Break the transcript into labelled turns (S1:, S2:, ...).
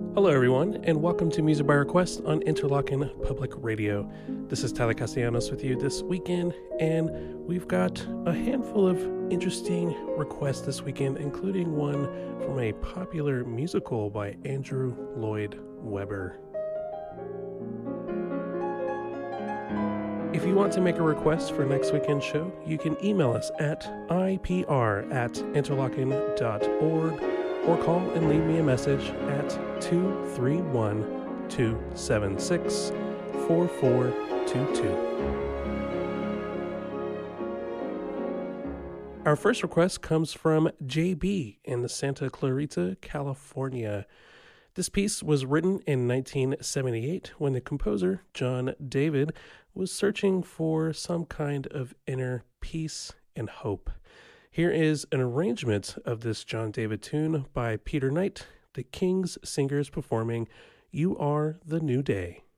S1: Hello, everyone, and welcome to Music by Request on Interlochen Public Radio. This is Tyler Castellanos with you this weekend, and we've got a handful of interesting requests this weekend, including one from a popular musical by Andrew Lloyd Webber. If you want to make a request for next weekend's show, you can email us at ipr@interlochen.org or call and leave me a message at 231-276-4422. Our first request comes from JB in Santa Clarita, California. This piece was written in 1978 when the composer, John David, was searching for some kind of inner peace and hope. Here is an arrangement of this John David tune by Peter Knight, the King's Singers performing You Are the New Day.